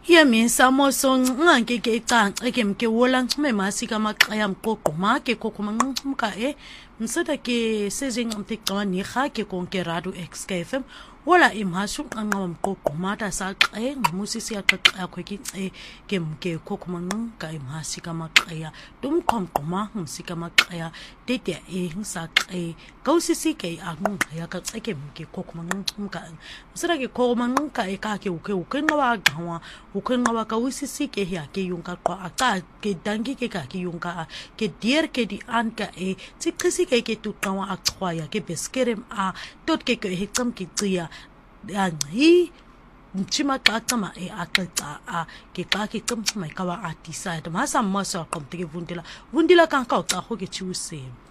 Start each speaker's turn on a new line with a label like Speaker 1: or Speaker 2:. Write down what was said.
Speaker 1: Yemi samoso nganke ke icanca ke mke wola ncime masika maqaya mqoqoma ke kokuma nqumka msada ke sezinqimte qwa ni kha ke konke radio XKFM wala imhasu nqanqa mqoqoma ta saqe ngmusisi yaqeqa kweki ke mke kokuma nqunka imhasika maqaya dumqomqoma ngumsika maqaya tete ngisaqe kawusisi ke anqunqa ka ke mke kokuma nqumka msada ke kokuma nqunka ka ke ukenqa gawa ukenqa ka wisisi ke ya ke yunga qa aka ke dangi ke ka ke yunga ke dier ke di anka tsiqisi ke tuqawa aqhwaya ke beskerem tot ke hecam ke cia hi nchima qaqama aqeqa ke xa ke qimxima ka wa decide masa masa qomte ke vundila kanka uxa ho ke chiusem